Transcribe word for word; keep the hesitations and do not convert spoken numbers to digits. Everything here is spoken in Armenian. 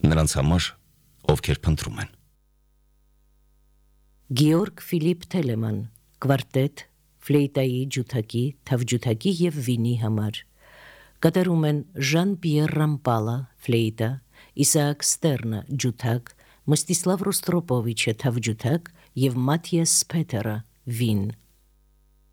նրանց համար, ովքեր փնտրում են։ Գեորգ Ֆիլիպ Թելեման, կվարտետ, ֆլեյտայի, ջութակի, թավջութակի և վինի համար։ Կատարում են Ժան-Պիեր Ռամպալը, ֆլեյտա, Իսաակ Ստերնը, ջութակ, Մստիսլավ Ռոստրոպովիչը, թավջութակ և Մաթիաս Սփեթերը, վին։